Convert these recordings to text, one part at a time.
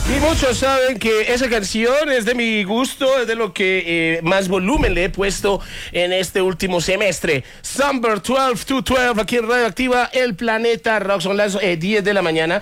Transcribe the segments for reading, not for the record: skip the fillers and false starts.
Y muchos saben que esa canción es de mi gusto, es de lo que más volumen le he puesto en este último semestre. Summer 12 to 12, aquí en Radio Activa, El Planeta Rock. Son las 10 de la mañana,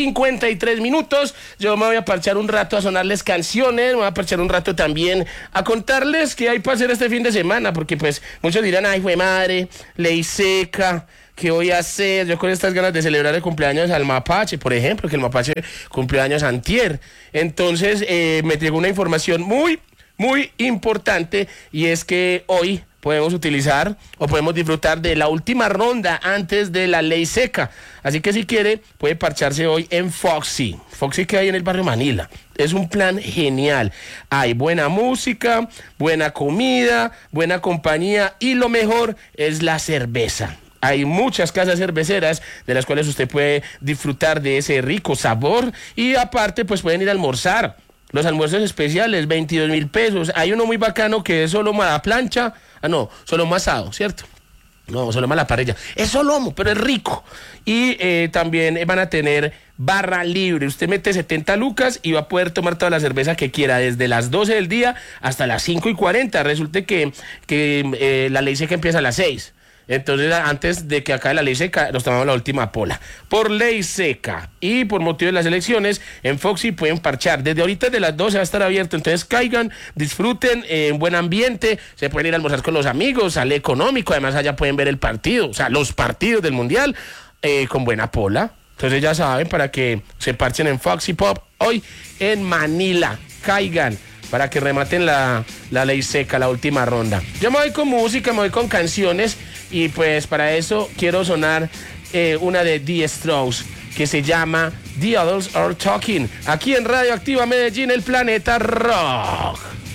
53 minutos. Yo me voy a parchar un rato a sonarles canciones, me voy a parchar un rato también a contarles qué hay para hacer este fin de semana, porque pues muchos dirán, ay, fue madre, ley seca. ¿Qué voy a hacer? Yo con estas ganas de celebrar el cumpleaños al Mapache, por ejemplo, que el Mapache cumplió años antier. Entonces, me llegó una información muy importante, y es que hoy podemos utilizar o podemos disfrutar de la última ronda antes de la ley seca. Así que si quiere, puede parcharse hoy en Foxy. Foxy, que hay en el barrio Manila. Es un plan genial. Hay buena música, buena comida, buena compañía, y lo mejor es la cerveza. Hay muchas casas cerveceras de las cuales usted puede disfrutar de ese rico sabor, y aparte pues pueden ir a almorzar. Los almuerzos especiales, 22.000 pesos. Hay uno muy bacano que es solo a la plancha. Solo asado, ¿cierto? No, solo a la parrilla. Es solo lomo, pero es rico. Y también van a tener barra libre. Usted mete 70 lucas y va a poder tomar toda la cerveza que quiera, desde las 12 del día hasta las 5:40. Resulta que la ley seca empieza a las 6. Entonces, antes de que acabe la ley seca, nos tomamos la última pola. Por ley seca y por motivo de las elecciones, en Foxy pueden parchar. Desde ahorita, desde las 12 va a estar abierto. Entonces, caigan, disfruten en buen ambiente. Se pueden ir a almorzar con los amigos, sale económico. Además, allá pueden ver el partido, o sea, los partidos del Mundial, con buena pola. Entonces, ya saben, para que se parchen en Foxy Pop hoy en Manila. Caigan para que rematen la ley seca, la última ronda. Yo me voy con música, me voy con canciones, y pues para eso quiero sonar una de The Strokes que se llama The Adults Are Talking, aquí en Radio Activa Medellín, El Planeta Rock.